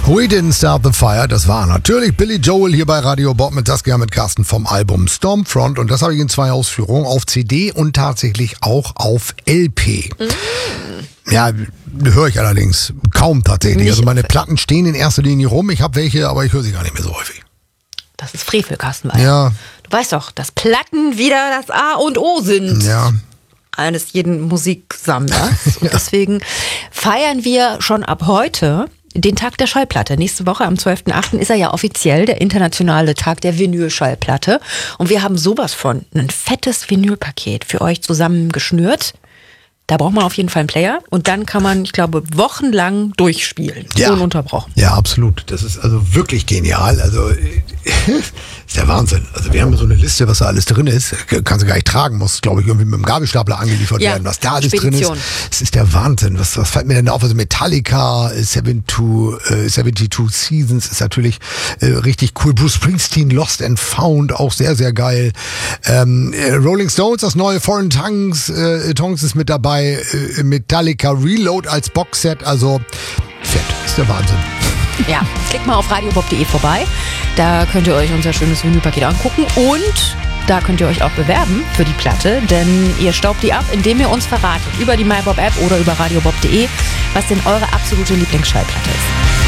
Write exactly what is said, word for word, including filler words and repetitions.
We Didn't Start the Fire, das war natürlich Billy Joel hier bei Radio Bob mit Saskia mit Carsten vom Album Stormfront. Und das habe ich in zwei Ausführungen, auf C D und tatsächlich auch auf L P. Mm. Ja, höre ich allerdings kaum tatsächlich. Nicht. Also meine Platten stehen in erster Linie rum. Ich habe welche, aber ich höre sie gar nicht mehr so häufig. Das ist Frevel, Carsten. Ja. Du weißt doch, dass Platten wieder das A und O sind. Ja. Eines jeden Musiksammlers. Und deswegen feiern wir schon ab heute den Tag der Schallplatte. Nächste Woche am zwölften achten ist er ja offiziell der internationale Tag der Vinyl-Schallplatte. Und wir haben sowas von, ein fettes Vinylpaket für euch zusammengeschnürt. Da braucht man auf jeden Fall einen Player und dann kann man, ich glaube, wochenlang durchspielen. Ja. Ununterbrochen. Ja, absolut. Das ist also wirklich genial. Also ist der Wahnsinn. Also wir haben so eine Liste, was da alles drin ist. Kannst du gar nicht tragen, muss, glaube ich, irgendwie mit dem Gabelstapler angeliefert ja, werden, was da alles Spedition. drin ist. Es ist der Wahnsinn. Was, was fällt mir denn auf? Also Metallica, zweiundsiebzig Seasons ist natürlich äh, richtig cool. Bruce Springsteen, Lost and Found, auch sehr, sehr geil. Ähm, Rolling Stones, das neue Foreign Tongues, äh, Tongues ist mit dabei. Metallica Reload als Boxset, also fett, ist der Wahnsinn. Ja, klickt mal auf radiobob punkt de vorbei, da könnt ihr euch unser schönes Vinylpaket angucken und da könnt ihr euch auch bewerben für die Platte, denn ihr staubt die ab, indem ihr uns verratet über die MyBob App oder über radiobob punkt de, was denn eure absolute Lieblingsschallplatte ist.